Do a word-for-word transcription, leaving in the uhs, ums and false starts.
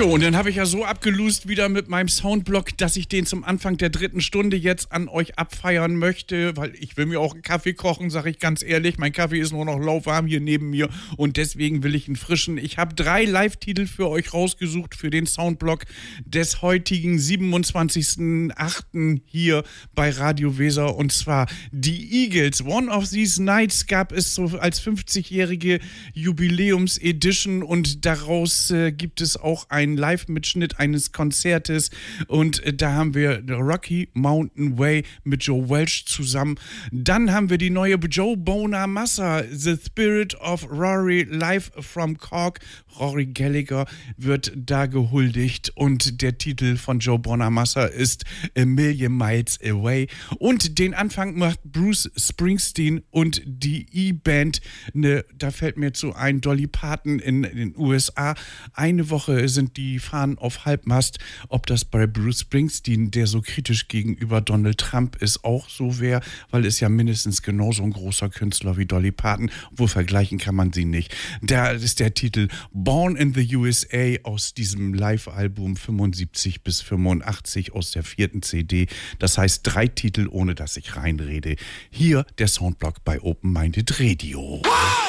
Jo, und dann habe ich ja so abgelost wieder mit meinem Soundblock, dass ich den zum Anfang der dritten Stunde jetzt an euch abfeiern möchte, weil ich will mir auch einen Kaffee kochen, sage ich ganz ehrlich. Mein Kaffee ist nur noch lauwarm hier neben mir und deswegen will ich einen frischen. Ich habe drei Live-Titel für euch rausgesucht für den Soundblock des heutigen siebenundzwanzigsten achten hier bei Radio Weser, und zwar die Eagles. One of These Nights gab es so als fünfzigjährige Jubiläums-Edition und daraus äh, gibt es auch ein ein Live-Mitschnitt eines Konzertes und äh, da haben wir The Rocky Mountain Way mit Joe Welch zusammen. Dann haben wir die neue Joe Bonamassa, The Spirit of Rory, live from Cork. Rory Gallagher wird da gehuldigt und der Titel von Joe Bonamassa ist A Million Miles Away. Und den Anfang macht Bruce Springsteen und die E-Band. Ne, da fällt mir zu ein, Dolly Parton in, in den U S A. Eine Woche sind die Fahnen auf Halbmast. Ob das bei Bruce Springsteen, der so kritisch gegenüber Donald Trump ist, auch so wäre, weil es ja mindestens genauso ein großer Künstler wie Dolly Parton, obwohl vergleichen kann man sie nicht. Da ist der Titel Born in the U S A aus diesem Live-Album fünfundsiebzig bis fünfundachtzig aus der vierten C D. Das heißt drei Titel, ohne dass ich reinrede. Hier der Soundblock bei Open Minded Radio. Wow!